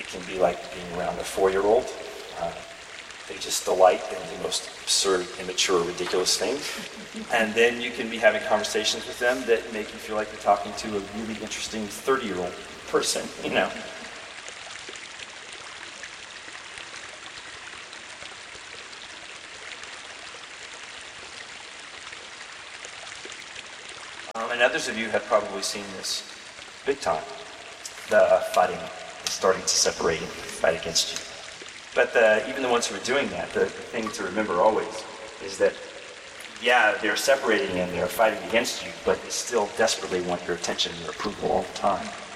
can be like being around a 4-year-old. They just delight in the most absurd, immature, ridiculous things. And then you can be having conversations with them that make you feel like you're talking to a really interesting 30-year-old person, you know. And others of you have probably seen this big time. The fighting is starting to separate and fight against you. But even the ones who are doing that, the thing to remember always is that, yeah, they're separating and they're fighting against you, but they still desperately want your attention and your approval all the time.